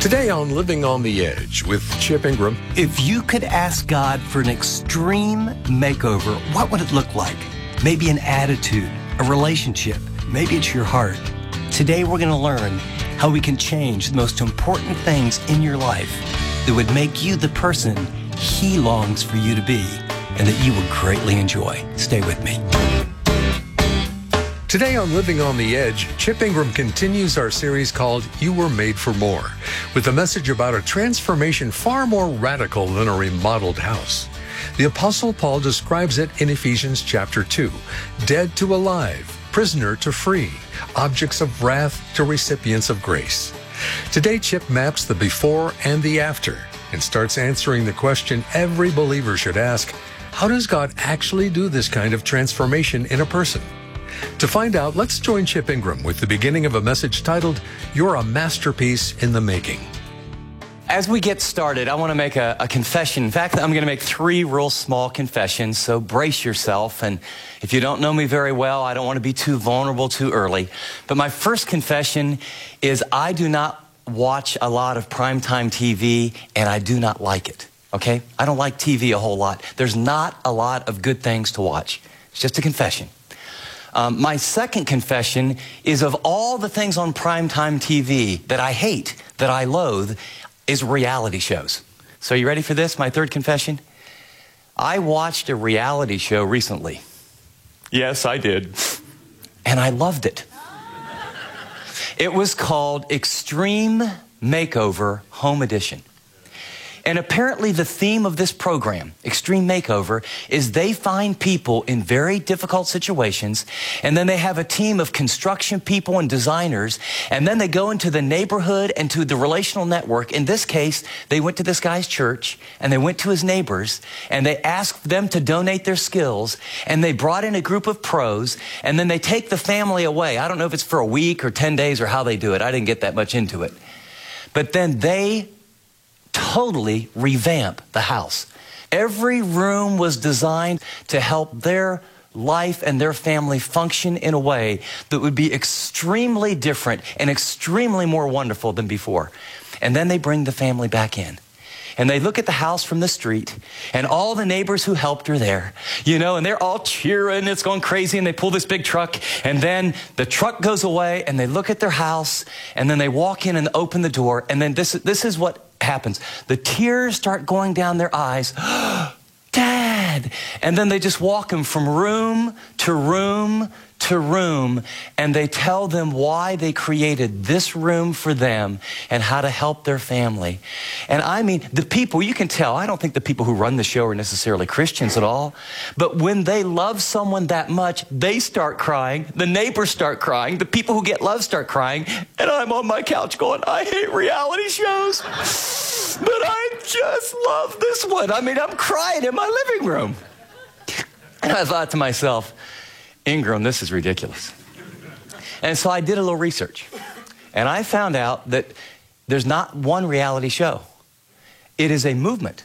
Today on Living on the Edge with Chip Ingram. If you could ask God for an extreme makeover, what would it look like? Maybe an attitude, a relationship, maybe it's your heart. Today we're going to learn how we can change the most important things in your life that would make you the person He longs for you to be and that you would greatly enjoy. Stay with me. Today on Living on the Edge, Chip Ingram continues our series called You Were Made for More, with a message about a transformation far more radical than a remodeled house. The Apostle Paul describes it in Ephesians chapter 2, dead to alive, prisoner to free, objects of wrath to recipients of grace. Today, Chip maps the before and the after and starts answering the question every believer should ask: how does God actually do this kind of transformation in a person? To find out, let's join Chip Ingram with the beginning of a message titled, You're a Masterpiece in the Making. As we get started, I want to make a confession. In fact, I'm going to make 3 real small confessions, so brace yourself. And if you don't know me very well, I don't want to be too vulnerable too early. But my first confession is I do not watch a lot of primetime TV, and I do not like it, okay? I don't like TV a whole lot. There's not a lot of good things to watch. It's just a confession. My second confession is, of all the things on primetime TV that I hate, that I loathe, is reality shows. So you ready for this, my third confession? I watched a reality show recently. Yes, I did. And I loved it. It was called Extreme Makeover Home Edition. And apparently the theme of this program, Extreme Makeover, is they find people in very difficult situations, and then they have a team of construction people and designers, and then they go into the neighborhood and to the relational network. In this case, they went to this guy's church, and they went to his neighbors, and they asked them to donate their skills, and they brought in a group of pros, and then they take the family away. I don't know if it's for a week or 10 days or how they do it. I didn't get that much into it. But then they totally revamp the house. Every room was designed to help their life and their family function in a way that would be extremely different and extremely more wonderful than before. And then they bring the family back in. And they look at the house from the street, and all the neighbors who helped are there, you know, and they're all cheering, it's going crazy, and they pull this big truck, and then the truck goes away, and they look at their house, and then they walk in and open the door, and then this is what happens. The tears start going down their eyes. Dad! And then they just walk them from room to room to room, and they tell them why they created this room for them and how to help their family. And I mean, the people, you can tell, I don't think the people who run the show are necessarily Christians at all, but when they love someone that much, they start crying, the neighbors start crying, the people who get love start crying, and I'm on my couch going, I hate reality shows, but I just love this one. I mean, I'm crying in my living room. And I thought to myself, Ingram, this is ridiculous. And so I did a little research, and I found out that there's not one reality show. It is a movement.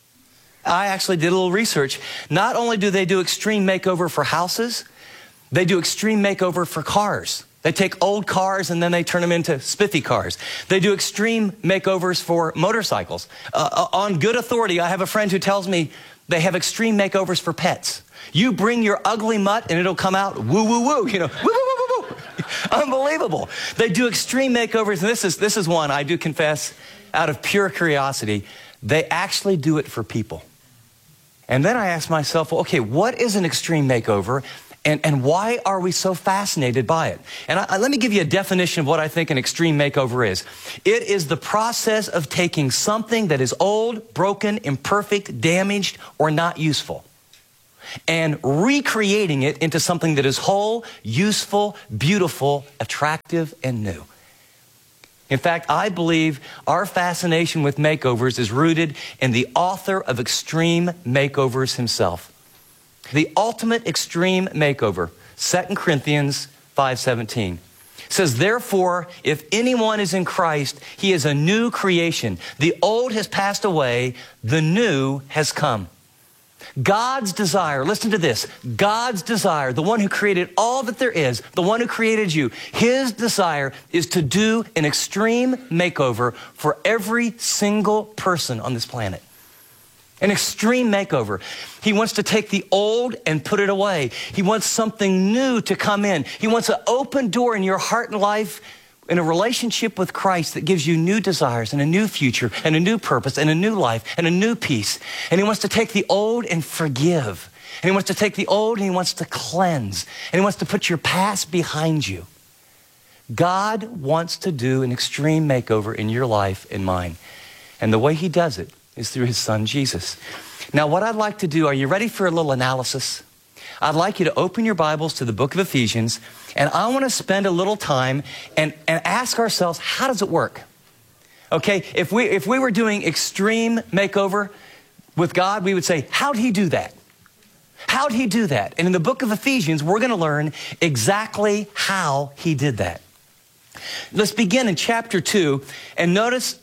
I actually did a little research. Not only do they do extreme makeover for houses, they do extreme makeover for cars. They take old cars and then they turn them into spiffy cars. They do extreme makeovers for motorcycles. On good authority, I have a friend who tells me they have extreme makeovers for pets. You bring your ugly mutt and it'll come out woo, woo, woo, you know, woo, woo, woo, woo, woo. Unbelievable. They do extreme makeovers, and this is one, I do confess, out of pure curiosity, they actually do it for people. And then I asked myself, well, okay, what is an extreme makeover, and why are we so fascinated by it? And let me give you a definition of what I think an extreme makeover is. It is the process of taking something that is old, broken, imperfect, damaged, or not useful, and recreating it into something that is whole, useful, beautiful, attractive, and new. In fact, I believe our fascination with makeovers is rooted in the author of Extreme Makeovers himself. The ultimate extreme makeover, 2 Corinthians 5:17. says, therefore, if anyone is in Christ, he is a new creation. The old has passed away, the new has come. God's desire, listen to this, God's desire, the one who created all that there is, the one who created you, his desire is to do an extreme makeover for every single person on this planet. An extreme makeover. He wants to take the old and put it away. He wants something new to come in. He wants an open door in your heart and life in a relationship with Christ that gives you new desires and a new future and a new purpose and a new life and a new peace. And he wants to take the old and forgive. And he wants to take the old and he wants to cleanse. And he wants to put your past behind you. God wants to do an extreme makeover in your life and mine. And the way he does it is through his son, Jesus. Now, what I'd like to do, are you ready for a little analysis? I'd like you to open your Bibles to the book of Ephesians, and I want to spend a little time and ask ourselves, how does it work? Okay, if we were doing extreme makeover with God, we would say, how'd he do that? How'd he do that? And in the book of Ephesians, we're going to learn exactly how he did that. Let's begin in chapter 2, and notice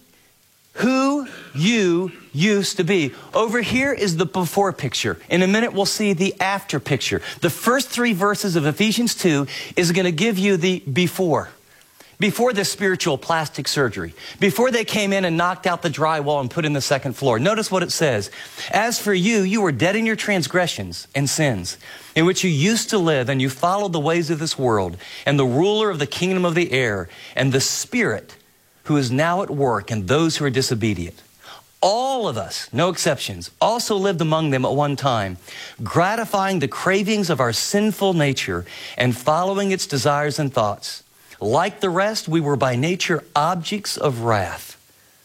who you used to be. Over here is the before picture. In a minute, we'll see the after picture. The first 3 verses of Ephesians 2 is going to give you the before. Before the spiritual plastic surgery. Before they came in and knocked out the drywall and put in the second floor. Notice what it says. As for you, you were dead in your transgressions and sins, in which you used to live, and you followed the ways of this world, and the ruler of the kingdom of the air, and the spirit who is now at work in those who are disobedient. All of us, no exceptions, also lived among them at one time, gratifying the cravings of our sinful nature and following its desires and thoughts. Like the rest, we were by nature objects of wrath.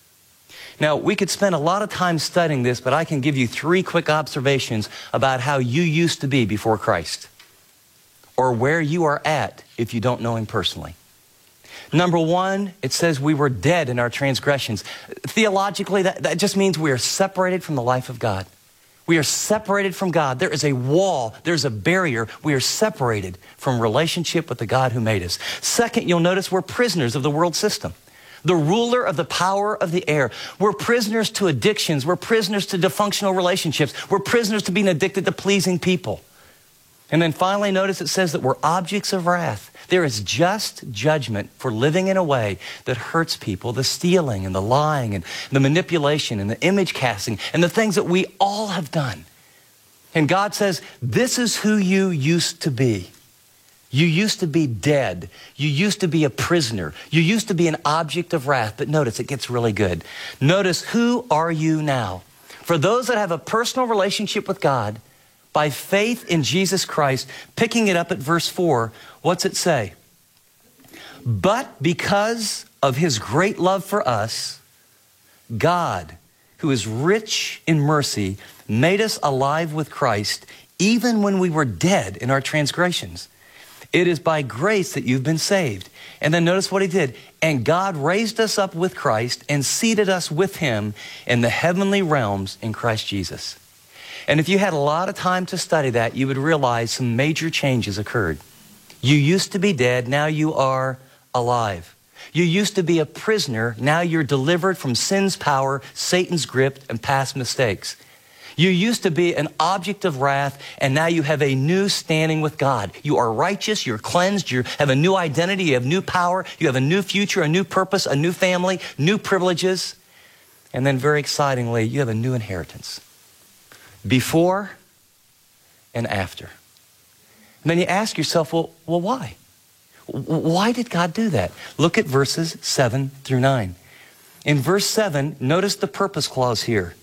Now, we could spend a lot of time studying this, but I can give you 3 quick observations about how you used to be before Christ, or where you are at if you don't know him personally. Number 1, it says we were dead in our transgressions. Theologically, that just means we are separated from the life of God. We are separated from God. There is a wall. There's a barrier. We are separated from relationship with the God who made us. Second, you'll notice we're prisoners of the world system. The ruler of the power of the air. We're prisoners to addictions. We're prisoners to dysfunctional relationships. We're prisoners to being addicted to pleasing people. And then finally, notice it says that we're objects of wrath. There is just judgment for living in a way that hurts people, the stealing and the lying and the manipulation and the image casting and the things that we all have done. And God says, this is who you used to be. You used to be dead. You used to be a prisoner. You used to be an object of wrath. But notice, it gets really good. Notice, who are you now? For those that have a personal relationship with God, by faith in Jesus Christ, picking it up at verse 4, what's it say? But because of his great love for us, God, who is rich in mercy, made us alive with Christ, even when we were dead in our transgressions. It is by grace that you've been saved. And then notice what he did. And God raised us up with Christ and seated us with him in the heavenly realms in Christ Jesus. And if you had a lot of time to study that, you would realize some major changes occurred. You used to be dead, now you are alive. You used to be a prisoner, now you're delivered from sin's power, Satan's grip, and past mistakes. You used to be an object of wrath, and now you have a new standing with God. You are righteous, you're cleansed, you have a new identity, you have new power, you have a new future, a new purpose, a new family, new privileges. And then very excitingly, you have a new inheritance. Before and after. And then you ask yourself, well, why? Why did God do that? Look at verses 7 through 9. In verse 7, notice the purpose clause here.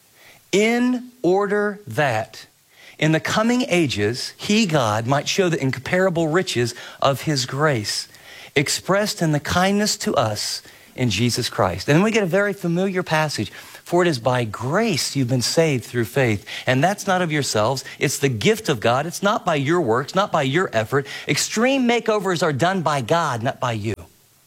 In order that in the coming ages, he, God, might show the incomparable riches of his grace, expressed in the kindness to us in Jesus Christ. And then we get a very familiar passage. For it is by grace you've been saved through faith. And that's not of yourselves. It's the gift of God. It's not by your works, not by your effort. Extreme makeovers are done by God, not by you.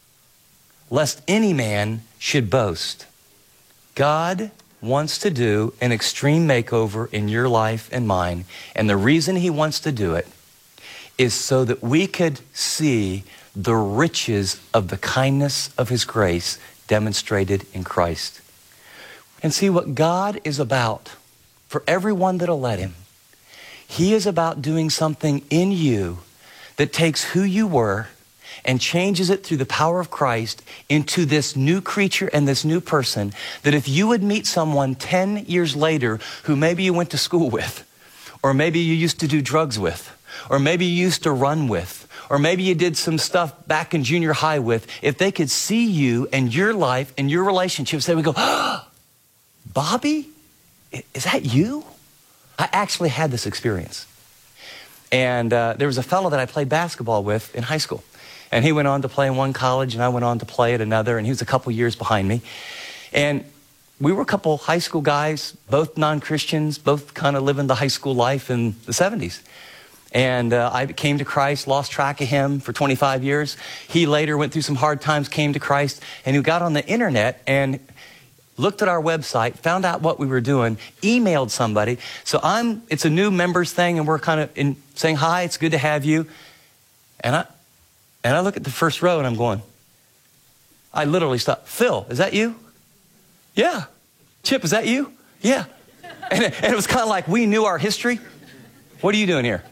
Lest any man should boast. God wants to do an extreme makeover in your life and mine. And the reason he wants to do it is so that we could see the riches of the kindness of his grace demonstrated in Christ. And see, what God is about for everyone that'll let him. He is about doing something in you that takes who you were and changes it through the power of Christ into this new creature and this new person, that if you would meet someone 10 years later who maybe you went to school with, or maybe you used to do drugs with, or maybe you used to run with, or maybe you did some stuff back in junior high with, if they could see you and your life and your relationships, they would go, oh, Bobby, is that you? I actually had this experience. And there was a fellow that I played basketball with in high school. And he went on to play in one college, and I went on to play at another, and he was a couple years behind me. And we were a couple high school guys, both non-Christians, both kind of living the high school life in the 70s. And I came to Christ, lost track of him for 25 years. He later went through some hard times, came to Christ, and he got on the internet and looked at our website, found out what we were doing, emailed somebody. So it's a new members thing, and we're kind of saying, hi, it's good to have you. And I look at the first row, and I'm going, I literally stopped. Phil, is that you? Yeah. Chip, is that you? Yeah. And it was kind of like we knew our history. What are you doing here?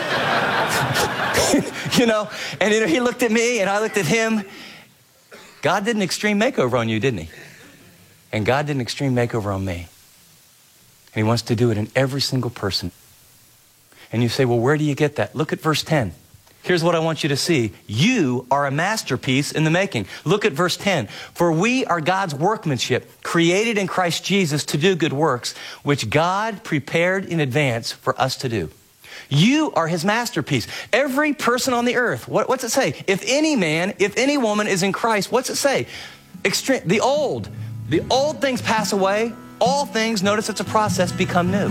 You know, and he looked at me, and I looked at him. God did an extreme makeover on you, didn't he? And God did an extreme makeover on me. And he wants to do it in every single person. And you say, well, where do you get that? Look at verse 10. Here's what I want you to see. You are a masterpiece in the making. Look at verse 10. For we are God's workmanship, created in Christ Jesus to do good works, which God prepared in advance for us to do. You are his masterpiece. Every person on the earth, what's it say? If any man, if any woman is in Christ, what's it say? The old things pass away. All things, notice it's a process, become new.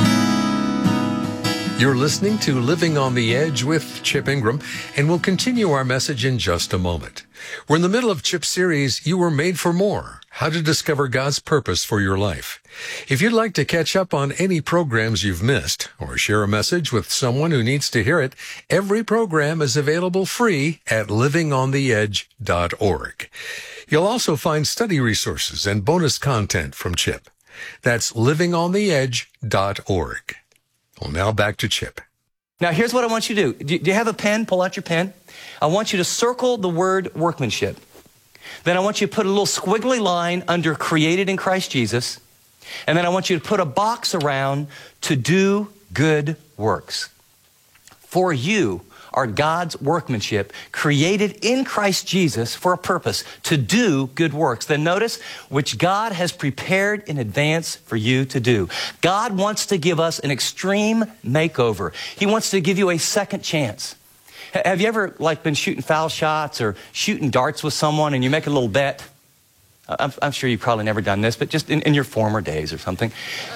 You're listening to Living on the Edge with Chip Ingram, and we'll continue our message in just a moment. We're in the middle of Chip's series, You Were Made for More, How to Discover God's Purpose for Your Life. If you'd like to catch up on any programs you've missed or share a message with someone who needs to hear it, every program is available free at livingontheedge.org. You'll also find study resources and bonus content from Chip. That's livingontheedge.org. Well, now back to Chip. Now, here's what I want you to do. Do you have a pen? Pull out your pen. I want you to circle the word workmanship. Then I want you to put a little squiggly line under created in Christ Jesus. And then I want you to put a box around to do good works. For you are God's workmanship, created in Christ Jesus for a purpose, to do good works. Then notice, which God has prepared in advance for you to do. God wants to give us an extreme makeover. He wants to give you a second chance. Have you ever been shooting foul shots or shooting darts with someone and you make a little bet? I'm sure you've probably never done this, but just in your former days or something.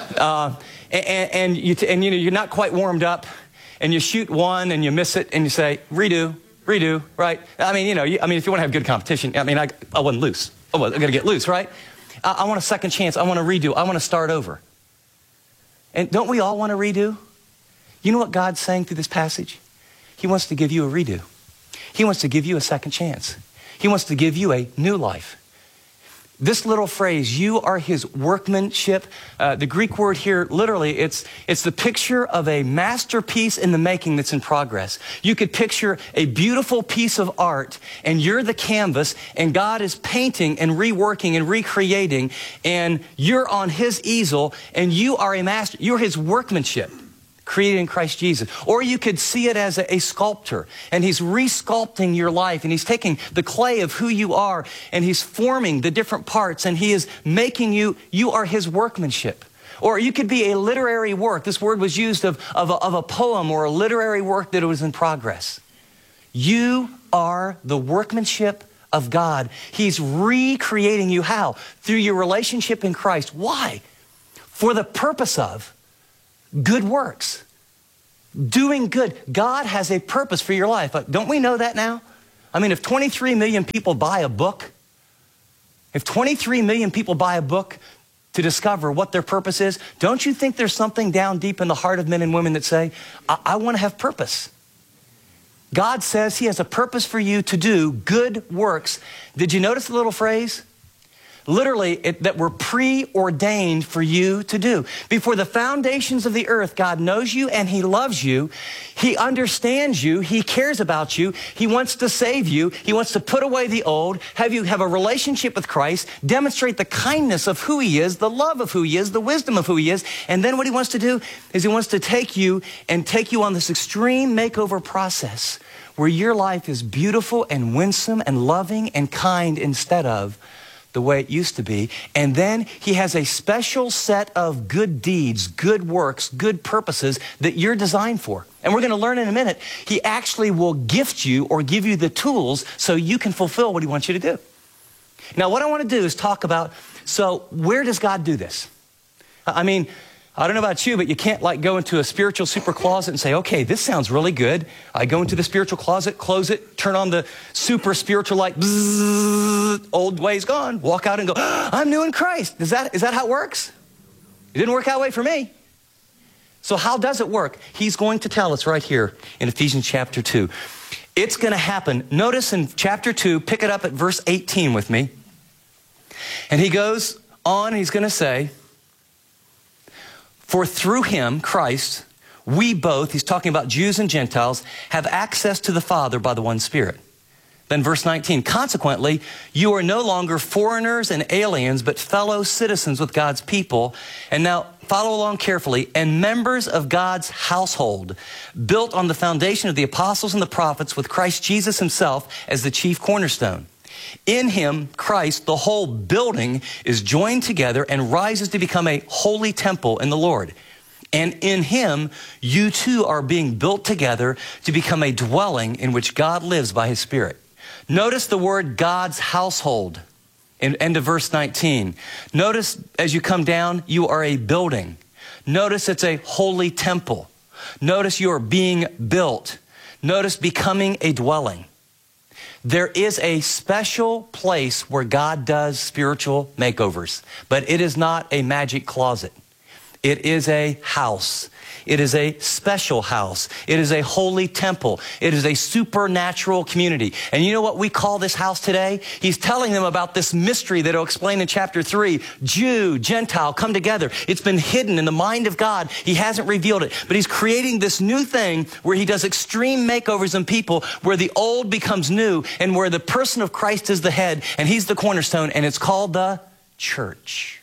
You're not quite warmed up. And you shoot one and you miss it and you say, redo, right? if you want to have good competition, I wasn't loose. Oh, well, I got to get loose, right? I want a second chance. I want to redo. I want to start over. And don't we all want to redo? You know what God's saying through this passage? He wants to give you a redo. He wants to give you a second chance. He wants to give you a new life. This little phrase, you are his workmanship, the Greek word here, literally, it's the picture of a masterpiece in the making that's in progress. You could picture a beautiful piece of art, and you're the canvas, and God is painting and reworking and recreating, and you're on his easel, and you are a master. You're his workmanship, created in Christ Jesus. Or you could see it as a sculptor, and he's resculpting your life, and he's taking the clay of who you are, and he's forming the different parts, and he is making you are his workmanship. Or you could be a literary work. This word was used of a poem or a literary work that was in progress. You are the workmanship of God. He's recreating you. How? Through your relationship in Christ. Why? For the purpose of good works. Doing good. God has a purpose for your life. Don't we know that now? If 23 million people buy a book, if 23 million people buy a book to discover what their purpose is, don't you think there's something down deep in the heart of men and women that say, I want to have purpose? God says he has a purpose for you to do good works. Did you notice the little phrase? Literally, that were preordained for you to do. Before the foundations of the earth, God knows you and he loves you. He understands you. He cares about you. He wants to save you. He wants to put away the old, have you have a relationship with Christ, demonstrate the kindness of who he is, the love of who he is, the wisdom of who he is. And then what he wants to do is he wants to take you on this extreme makeover process where your life is beautiful and winsome and loving and kind instead of the way it used to be. And then he has a special set of good deeds, good works, good purposes that you're designed for. And we're going to learn in a minute, he actually will gift you or give you the tools so you can fulfill what he wants you to do. Now, what I want to do is talk about, so where does God do this? I mean, I don't know about you, but you can't like go into a spiritual super closet and say, okay, this sounds really good. I go into the spiritual closet, close it, turn on the super spiritual light, bzzz, old ways gone, walk out and go, I'm new in Christ. Is that how it works? It didn't work that way for me. So how does it work? He's going to tell us right here in Ephesians chapter 2. It's going to happen. Notice in chapter 2, pick it up at verse 18 with me. And he goes on and he's going to say, for through him, Christ, we both, he's talking about Jews and Gentiles, have access to the Father by the one Spirit. Then verse 19, consequently, you are no longer foreigners and aliens, but fellow citizens with God's people. And now follow along carefully, and members of God's household, built on the foundation of the apostles and the prophets with Christ Jesus himself as the chief cornerstone. In him, Christ, the whole building is joined together and rises to become a holy temple in the Lord. And in him, you too are being built together to become a dwelling in which God lives by his Spirit. Notice the word God's household in end of verse 19. Notice as you come down, you are a building. Notice it's a holy temple. Notice you are being built. Notice becoming a dwelling. There is a special place where God does spiritual makeovers, but it is not a magic closet. It is a house. It is a special house. It is a holy temple. It is a supernatural community. And you know what we call this house today? He's telling them about this mystery that he'll explain in chapter 3. Jew, Gentile, come together. It's been hidden in the mind of God. He hasn't revealed it. But he's creating this new thing where he does extreme makeovers in people, where the old becomes new and where the person of Christ is the head and he's the cornerstone, and it's called the church.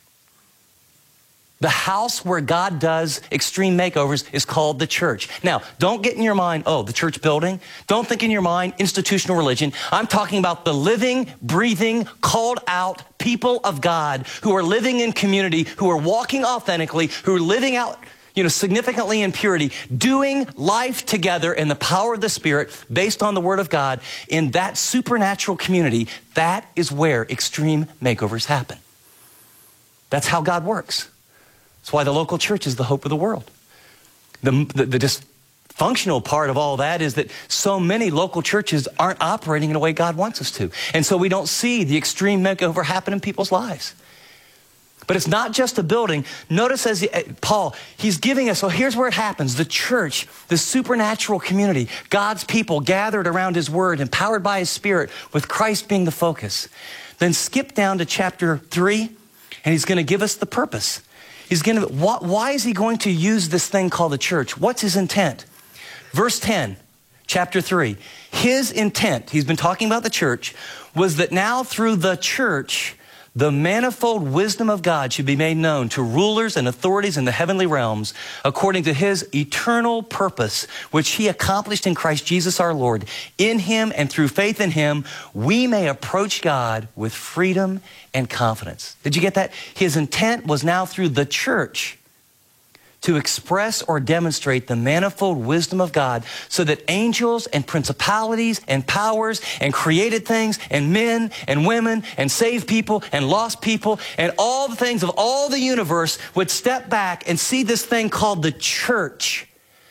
The house where God does extreme makeovers is called the church. Now, don't get in your mind, oh, the church building. Don't think in your mind institutional religion. I'm talking about the living, breathing, called out people of God who are living in community, who are walking authentically, who are living out, significantly in purity, doing life together in the power of the Spirit based on the Word of God. In that supernatural community, that is where extreme makeovers happen. That's how God works. That's why the local church is the hope of the world. The dysfunctional part of all that is that so many local churches aren't operating in a way God wants us to. And so we don't see the extreme makeover happen in people's lives. But it's not just a building. Notice as Paul, he's giving us, so here's where it happens. The church, the supernatural community, God's people gathered around his word, empowered by his Spirit, with Christ being the focus. Then skip down to chapter 3, and he's going to give us the purpose. Why is he going to use this thing called the church? What's his intent? Verse 10, chapter 3. His intent, he's been talking about the church, was that now through the church, the manifold wisdom of God should be made known to rulers and authorities in the heavenly realms according to his eternal purpose, which he accomplished in Christ Jesus our Lord. In him and through faith in him, we may approach God with freedom and confidence. Did you get that? His intent was now through the church to express or demonstrate the manifold wisdom of God so that angels and principalities and powers and created things and men and women and saved people and lost people and all the things of all the universe would step back and see this thing called the church.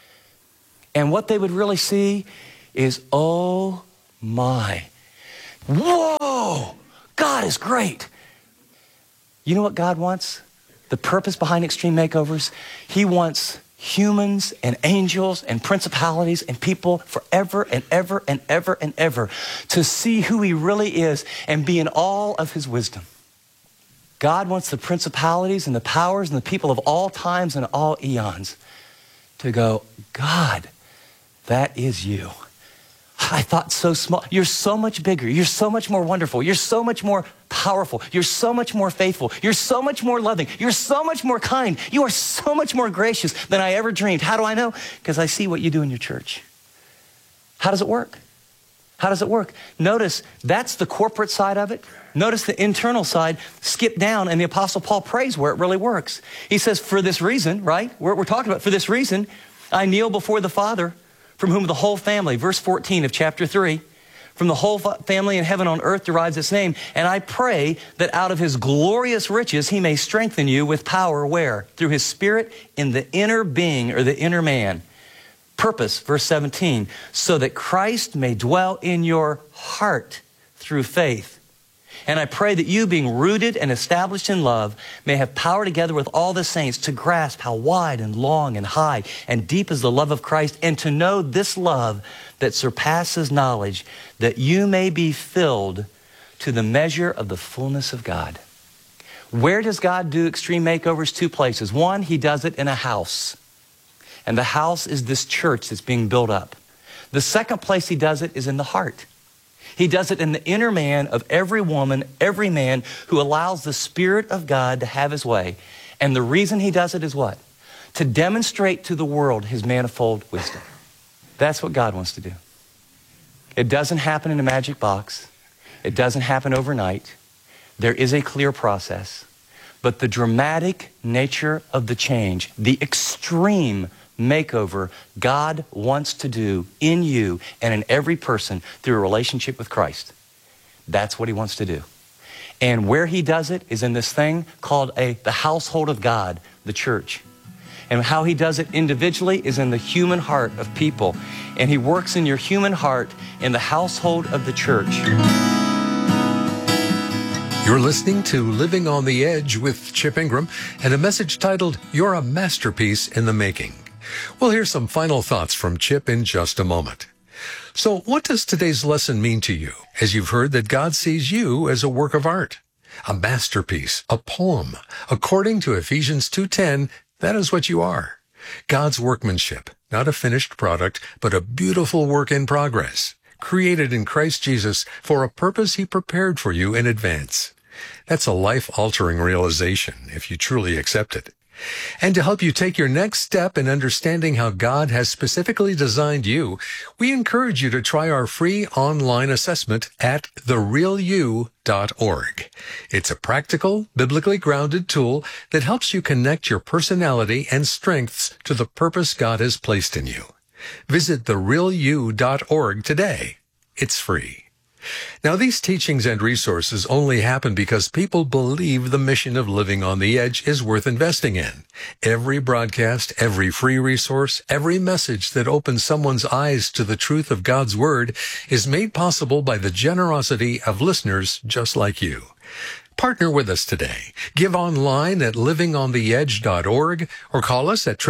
And what they would really see is, oh my, whoa, God is great. You know what God wants? The purpose behind extreme makeovers, he wants humans and angels and principalities and people forever and ever and ever and ever to see who he really is and be in awe of his wisdom. God wants the principalities and the powers and the people of all times and all eons to go, God, that is you. I thought so small. You're so much bigger. You're so much more wonderful. You're so much more powerful. You're so much more faithful. You're so much more loving. You're so much more kind. You are so much more gracious than I ever dreamed. How do I know? Because I see what you do in your church. How does it work? How does it work? Notice that's the corporate side of it. Notice the internal side. Skip down, and the Apostle Paul prays where it really works. He says, for this reason, right? We're talking about, for this reason, I kneel before the Father, from whom the whole family, verse 14 of chapter 3, from the whole family in heaven on earth derives its name. And I pray that out of his glorious riches he may strengthen you with power, where? Through his Spirit in the inner being, or the inner man. Purpose, verse 17, so that Christ may dwell in your heart through faith. And I pray that you, being rooted and established in love, may have power together with all the saints to grasp how wide and long and high and deep is the love of Christ, and to know this love that surpasses knowledge, that you may be filled to the measure of the fullness of God. Where does God do extreme makeovers? Two places. One, he does it in a house. And the house is this church that's being built up. The second place he does it is in the heart. He does it in the inner man of every woman, every man who allows the Spirit of God to have his way. And the reason he does it is what? To demonstrate to the world his manifold wisdom. That's what God wants to do. It doesn't happen in a magic box. It doesn't happen overnight. There is a clear process. But the dramatic nature of the change, the extreme makeover God wants to do in you and in every person through a relationship with Christ. That's what he wants to do. And where he does it is in this thing called the household of God, the church. And how he does it individually is in the human heart of people. And he works in your human heart in the household of the church. You're listening to Living on the Edge with Chip Ingram and a message titled, You're a Masterpiece in the Making. We'll hear some final thoughts from Chip in just a moment. So what does today's lesson mean to you as you've heard that God sees you as a work of art, a masterpiece, a poem? According to Ephesians 2:10, that is what you are. God's workmanship, not a finished product, but a beautiful work in progress, created in Christ Jesus for a purpose he prepared for you in advance. That's a life-altering realization if you truly accept it. And to help you take your next step in understanding how God has specifically designed you, we encourage you to try our free online assessment at therealyou.org. It's a practical, biblically grounded tool that helps you connect your personality and strengths to the purpose God has placed in you. Visit therealyou.org today. It's free. Now, these teachings and resources only happen because people believe the mission of Living on the Edge is worth investing in. Every broadcast, every free resource, every message that opens someone's eyes to the truth of God's Word is made possible by the generosity of listeners just like you. Partner with us today. Give online at livingontheedge.org or call us at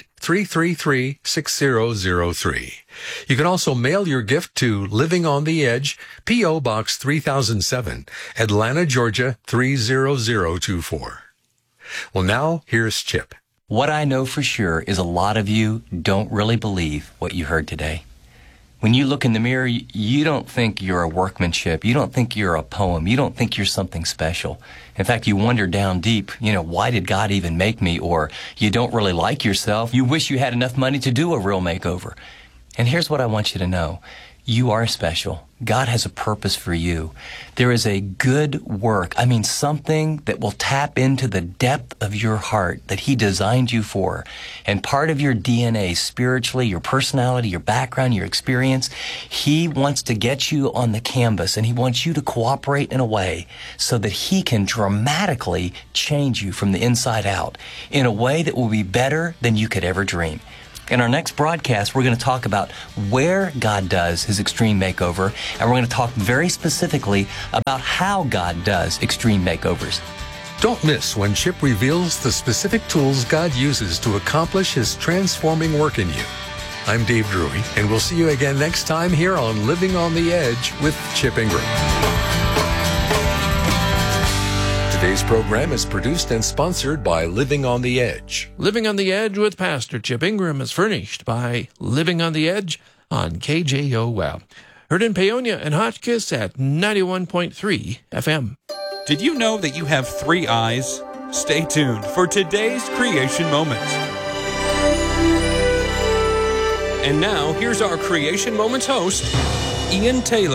888-333-6003. You can also mail your gift to Living on the Edge, P.O. Box 3007, Atlanta, Georgia 30024. Well, now here's Chip. What I know for sure is a lot of you don't really believe what you heard today. When you look in the mirror, you don't think you're a workmanship. You don't think you're a poem. You don't think you're something special. In fact, you wonder down deep, why did God even make me? Or you don't really like yourself. You wish you had enough money to do a real makeover. And here's what I want you to know. You are special. God has a purpose for you. There is a good work, something that will tap into the depth of your heart that he designed you for. And part of your DNA, spiritually, your personality, your background, your experience, he wants to get you on the canvas, and he wants you to cooperate in a way so that he can dramatically change you from the inside out in a way that will be better than you could ever dream. In our next broadcast, we're going to talk about where God does his extreme makeover, and we're going to talk very specifically about how God does extreme makeovers. Don't miss when Chip reveals the specific tools God uses to accomplish his transforming work in you. I'm Dave Drury, and we'll see you again next time here on Living on the Edge with Chip Ingram. Today's program is produced and sponsored by Living on the Edge. Living on the Edge with Pastor Chip Ingram is furnished by Living on the Edge on KJOL. Heard in Paonia and Hotchkiss at 91.3 FM. Did you know that you have 3 eyes? Stay tuned for today's Creation Moments. And now, here's our Creation Moments host, Ian Taylor.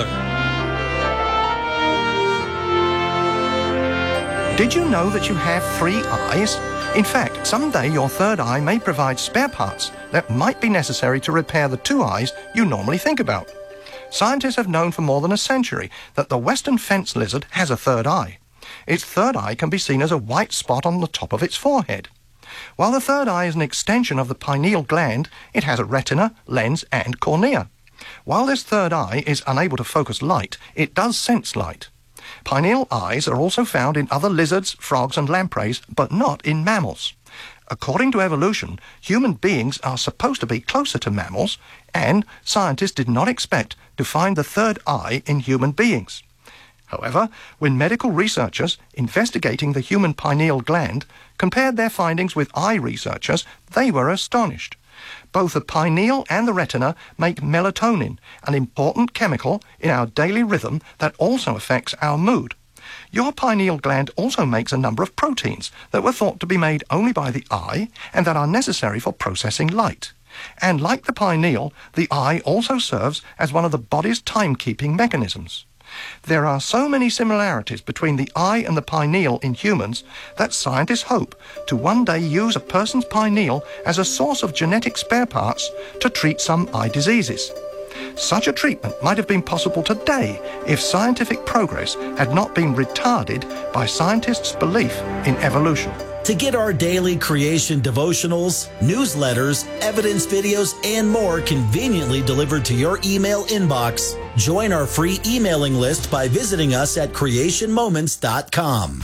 Did you know that you have 3 eyes? In fact, someday your third eye may provide spare parts that might be necessary to repair the 2 eyes you normally think about. Scientists have known for more than a century that the western fence lizard has a third eye. Its third eye can be seen as a white spot on the top of its forehead. While the third eye is an extension of the pineal gland, it has a retina, lens, and cornea. While this third eye is unable to focus light, it does sense light. Pineal eyes are also found in other lizards, frogs, and lampreys, but not in mammals. According to evolution, human beings are supposed to be closer to mammals, and scientists did not expect to find the third eye in human beings. However, when medical researchers investigating the human pineal gland compared their findings with eye researchers, they were astonished. Both the pineal and the retina make melatonin, an important chemical in our daily rhythm that also affects our mood. Your pineal gland also makes a number of proteins that were thought to be made only by the eye and that are necessary for processing light. And like the pineal, the eye also serves as one of the body's timekeeping mechanisms. There are so many similarities between the eye and the pineal in humans that scientists hope to one day use a person's pineal as a source of genetic spare parts to treat some eye diseases. Such a treatment might have been possible today if scientific progress had not been retarded by scientists' belief in evolution. To get our daily creation devotionals, newsletters, evidence videos, and more conveniently delivered to your email inbox, join our free emailing list by visiting us at creationmoments.com.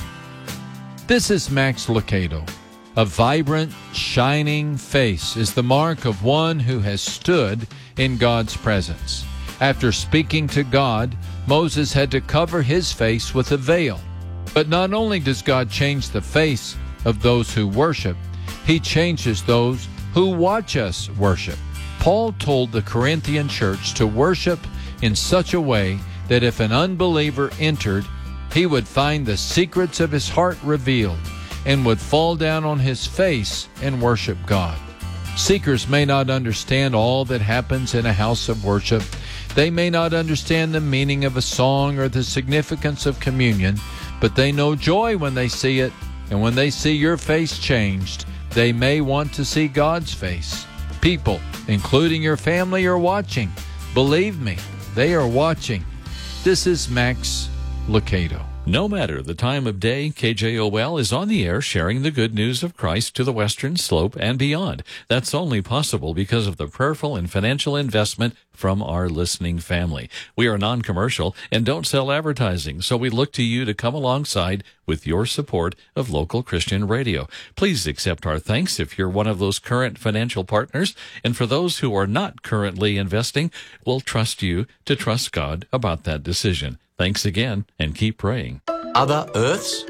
This is Max Lucado. A vibrant, shining face is the mark of one who has stood in God's presence. After speaking to God, Moses had to cover his face with a veil. But not only does God change the face of those who worship, he changes those who watch us worship. Paul told the Corinthian church to worship in such a way that if an unbeliever entered, he would find the secrets of his heart revealed and would fall down on his face and worship God. Seekers may not understand all that happens in a house of worship. They may not understand the meaning of a song or the significance of communion, but they know joy when they see it. And when they see your face changed, they may want to see God's face. People, including your family, are watching. Believe me, they are watching. This is Max Lucado. No matter the time of day, KJOL is on the air sharing the good news of Christ to the Western Slope and beyond. That's only possible because of the prayerful and financial investment from our listening family. We are non-commercial and don't sell advertising, so we look to you to come alongside with your support of local Christian radio. Please accept our thanks if you're one of those current financial partners, and for those who are not currently investing, we'll trust you to trust God about that decision. Thanks again, and keep praying. Other Earths?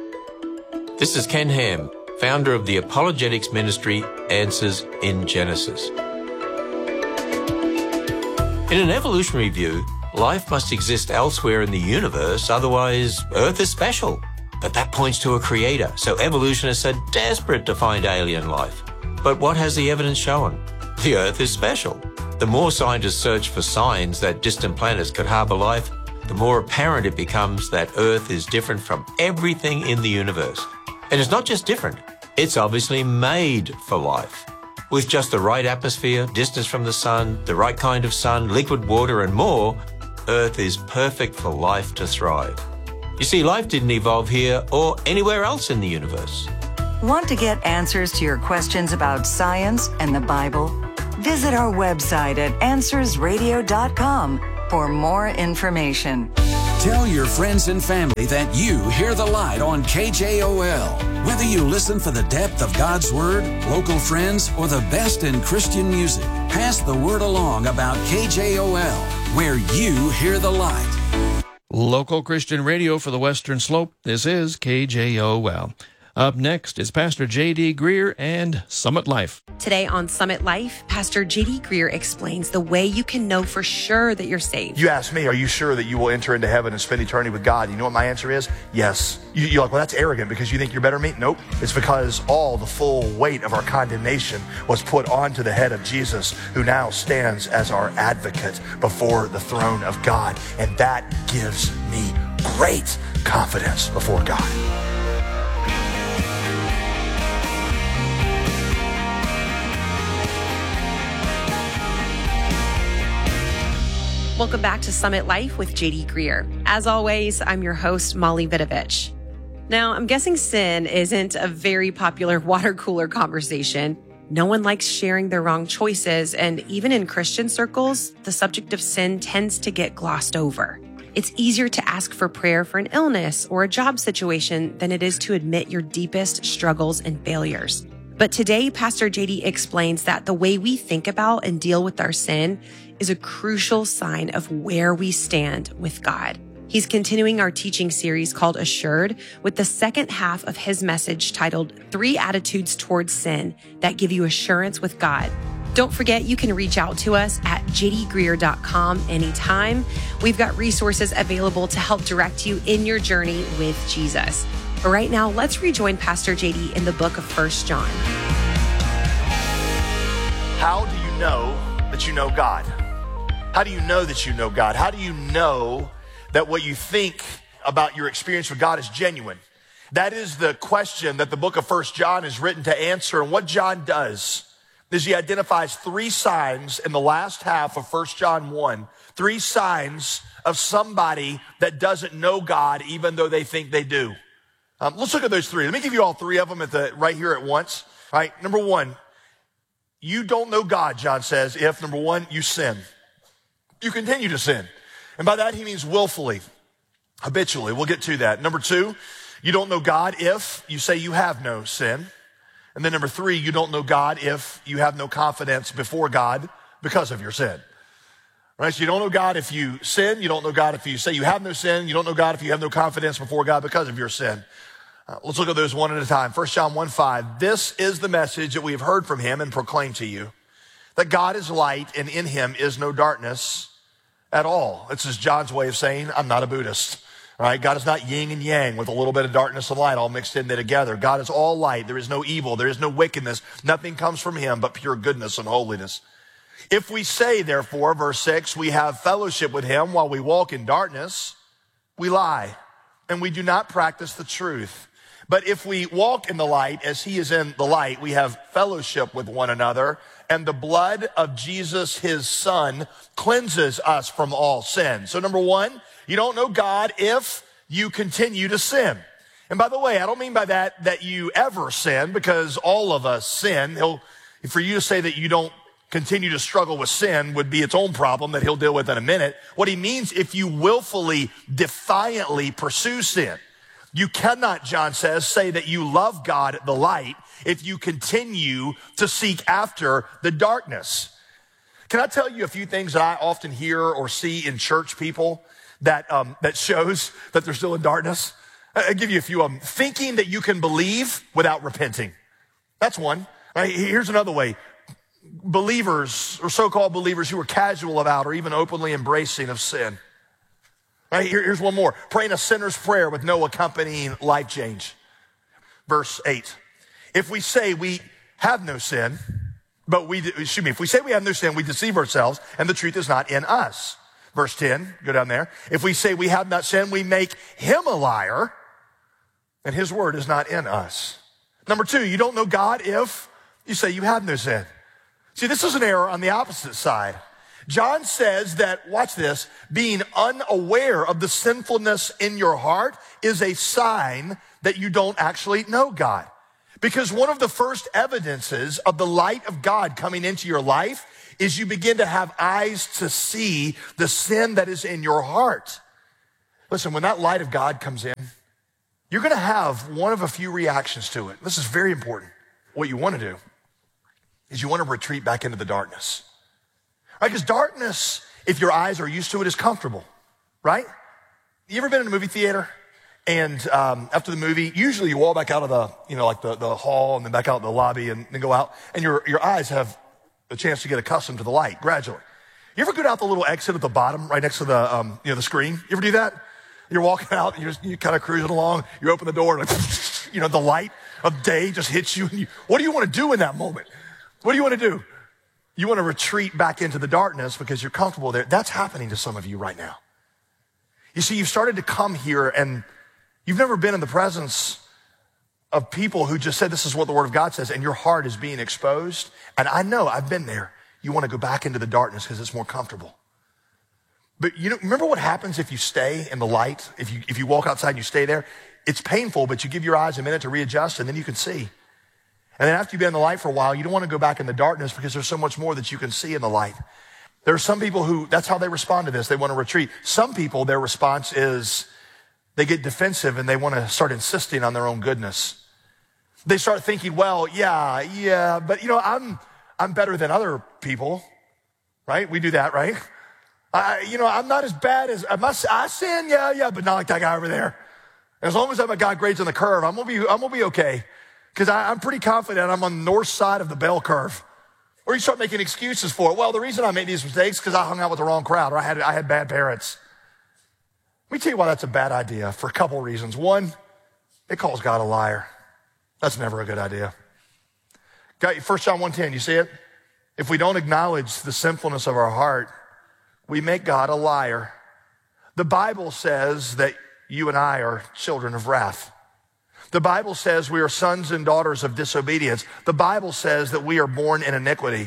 This is Ken Ham, founder of the apologetics ministry Answers in Genesis. In an evolutionary view, life must exist elsewhere in the universe, otherwise Earth is special. But that points to a creator, so evolutionists are desperate to find alien life. But what has the evidence shown? The Earth is special. The more scientists search for signs that distant planets could harbor life, the more apparent it becomes that Earth is different from everything in the universe. And it's not just different, it's obviously made for life. With just the right atmosphere, distance from the sun, the right kind of sun, liquid water, and more, Earth is perfect for life to thrive. You see, life didn't evolve here or anywhere else in the universe. Want to get answers to your questions about science and the Bible? Visit our website at AnswersRadio.com for more information. Tell your friends and family that you hear the light on KJOL. Whether you listen for the depth of God's Word, local friends, or the best in Christian music, pass the word along about KJOL, where you hear the light. Local Christian radio for the Western Slope. This is KJOL. Up next is Pastor J.D. Greer and Summit Life. Today on Summit Life, Pastor J.D. Greer explains the way you can know for sure that you're saved. You ask me, are you sure that you will enter into heaven and spend eternity with God? You know what my answer is? Yes. You're like, well, that's arrogant because you think you're better than me. Nope. It's because all the full weight of our condemnation was put onto the head of Jesus, who now stands as our advocate before the throne of God. And that gives me great confidence before God. Welcome back to Summit Life with J.D. Greer. As always, I'm your host, Molly Vidovich. Now, I'm guessing sin isn't a very popular water cooler conversation. No one likes sharing their wrong choices, and even in Christian circles, the subject of sin tends to get glossed over. It's easier to ask for prayer for an illness or a job situation than it is to admit your deepest struggles and failures. But today, Pastor J.D. explains that the way we think about and deal with our sin is a crucial sign of where we stand with God. He's continuing our teaching series called Assured with the second half of his message titled 3 Attitudes Towards Sin That Give You Assurance with God. Don't forget, you can reach out to us at jdgreer.com anytime. We've got resources available to help direct you in your journey with Jesus. But right now, let's rejoin Pastor JD in the book of 1 John. How do you know that you know God? How do you know that you know God? How do you know that what you think about your experience with God is genuine? That is the question that the book of 1 John is written to answer. And what John does is he identifies 3 signs in the last half of 1 John 1, 3 signs of somebody that doesn't know God even though they think they do. Let's look at those 3. Let me give you all 3 of them right here at once. All right, number 1, you don't know God, John says, if, number 1, you sin. You continue to sin. And by that, he means willfully, habitually. We'll get to that. Number 2, you don't know God if you say you have no sin. And then number 3, you don't know God if you have no confidence before God because of your sin. Right? So you don't know God if you sin. You don't know God if you say you have no sin. You don't know God if you have no confidence before God because of your sin. Let's look at those one at a time. 1 John 1:5. This is the message that we have heard from him and proclaimed to you, that God is light and in him is no darkness at all. This is John's way of saying, I'm not a Buddhist. All right? God is not yin and yang with a little bit of darkness and light all mixed in there together. God is all light. There is no evil. There is no wickedness. Nothing comes from him but pure goodness and holiness. If we say, therefore, verse 6, we have fellowship with him while we walk in darkness, we lie, and we do not practice the truth. But if we walk in the light as he is in the light, we have fellowship with one another, and the blood of Jesus, his son, cleanses us from all sin. So number 1, you don't know God if you continue to sin. And by the way, I don't mean by that you ever sin, because all of us sin. For you to say that you don't continue to struggle with sin would be its own problem that he'll deal with in a minute. What he means, if you willfully, defiantly pursue sin. You cannot, John says, say that you love God, the light, if you continue to seek after the darkness. Can I tell you a few things that I often hear or see in church people that shows that they're still in darkness? I'll give you a few of them. Thinking that you can believe without repenting. That's one. Right, here's another way. Believers or so-called believers who are casual about or even openly embracing of sin. Right, here's one more. Praying a sinner's prayer with no accompanying life change. Verse 8. If we say we have no sin, if we say we have no sin, we deceive ourselves and the truth is not in us. Verse 10, go down there. If we say we have not sinned, we make him a liar and his word is not in us. Number 2, you don't know God if you say you have no sin. See, this is an error on the opposite side. John says that, watch this, being unaware of the sinfulness in your heart is a sign that you don't actually know God. Because one of the first evidences of the light of God coming into your life is you begin to have eyes to see the sin that is in your heart. Listen, when that light of God comes in, you're going to have one of a few reactions to it. This is very important. What you want to do is you want to retreat back into the darkness. Right? Because darkness, if your eyes are used to it, is comfortable, right? You ever been in a movie theater? And after the movie, usually you walk back out of the hall and then back out in the lobby and then go out, and your eyes have a chance to get accustomed to the light gradually. You ever go out the little exit at the bottom right next to the the screen? You ever do that? You're walking out, and you're kind of cruising along. You open the door, and the light of day just hits you. And what do you want to do in that moment? What do you want to do? You want to retreat back into the darkness because you're comfortable there. That's happening to some of you right now. You see, you've started to come here, and you've never been in the presence of people who just said, this is what the Word of God says, and your heart is being exposed. And I know, I've been there. You want to go back into the darkness because it's more comfortable. But remember what happens if you stay in the light? If you walk outside and you stay there, it's painful, but you give your eyes a minute to readjust, and then you can see. And then after you've been in the light for a while, you don't want to go back in the darkness because there's so much more that you can see in the light. There are some people who, that's how they respond to this. They want to retreat. Some people, their response is they get defensive and they want to start insisting on their own goodness. They start thinking, well, yeah, but I'm better than other people, right? We do that, right? I'm not as bad as, I sin, yeah, but not like that guy over there. As long as I've got grades on the curve, I'm gonna be okay. Because I'm pretty confident I'm on the north side of the bell curve. Or you start making excuses for it. Well, the reason I made these mistakes is because I hung out with the wrong crowd, or I had bad parents. Let me tell you why that's a bad idea for a couple reasons. One, it calls God a liar. That's never a good idea. 1 John 1:10, you see it? If we don't acknowledge the sinfulness of our heart, we make God a liar. The Bible says that you and I are children of wrath. The Bible says we are sons and daughters of disobedience. The Bible says that we are born in iniquity.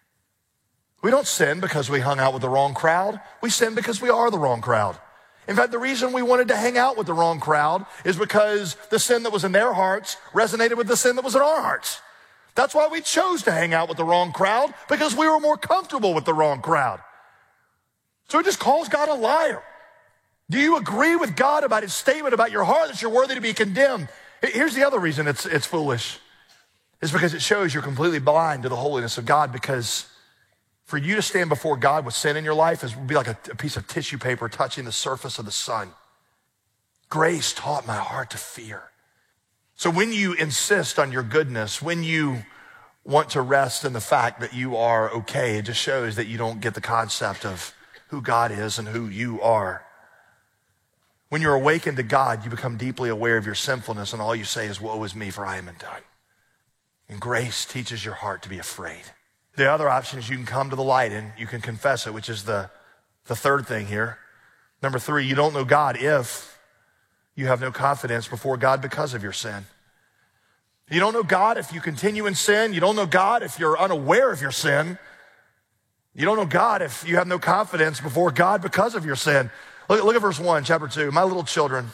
We don't sin because we hung out with the wrong crowd. We sin because we are the wrong crowd. In fact, the reason we wanted to hang out with the wrong crowd is because the sin that was in their hearts resonated with the sin that was in our hearts. That's why we chose to hang out with the wrong crowd, because we were more comfortable with the wrong crowd. So it just calls God a liar. Do you agree with God about his statement about your heart that you're worthy to be condemned? Here's the other reason it's foolish. It's because it shows you're completely blind to the holiness of God, because for you to stand before God with sin in your life would be like a piece of tissue paper touching the surface of the sun. Grace taught my heart to fear. So when you insist on your goodness, when you want to rest in the fact that you are okay, it just shows that you don't get the concept of who God is and who you are. When you're awakened to God, you become deeply aware of your sinfulness, and all you say is, woe is me, for I am undone. And grace teaches your heart to be afraid. The other option is you can come to the light and you can confess it, which is the third thing here. Number 3, you don't know God if you have no confidence before God because of your sin. You don't know God if you continue in sin. You don't know God if you're unaware of your sin. You don't know God if you have no confidence before God because of your sin. Look at verse 1, chapter 2. My little children,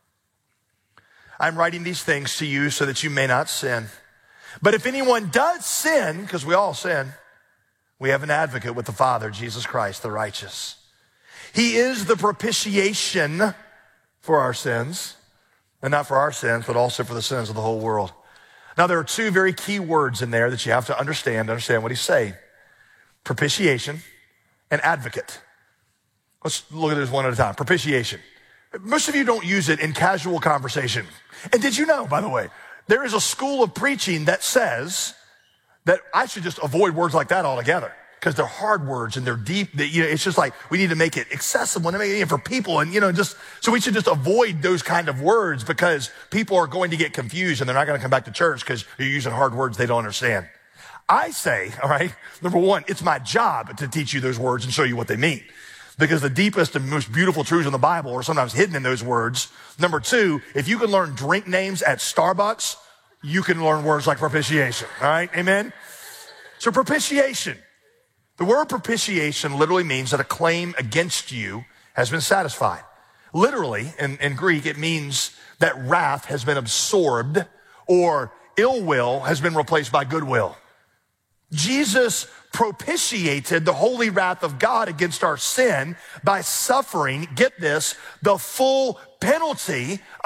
I'm writing these things to you so that you may not sin. But if anyone does sin, because we all sin, we have an advocate with the Father, Jesus Christ, the righteous. He is the propitiation for our sins, and not for our sins, but also for the sins of the whole world. Now, there are 2 very key words in there that you have to understand what he's saying. Propitiation and advocate. Let's look at this one at a time. Propitiation. Most of you don't use it in casual conversation. And did you know, by the way, there is a school of preaching that says that I should just avoid words like that altogether, because they're hard words and they're deep. It's just like we need to make it accessible and make it for people, and so we should just avoid those kind of words, because people are going to get confused and they're not going to come back to church because you're using hard words they don't understand. I say, all right, number 1, it's my job to teach you those words and show you what they mean, because the deepest and most beautiful truths in the Bible are sometimes hidden in those words. Number 2, if you can learn drink names at Starbucks, you can learn words like propitiation. All right, amen? So propitiation. The word propitiation literally means that a claim against you has been satisfied. Literally, in Greek, it means that wrath has been absorbed, or ill will has been replaced by goodwill. Jesus propitiated the holy wrath of God against our sin by suffering, get this, the full penalty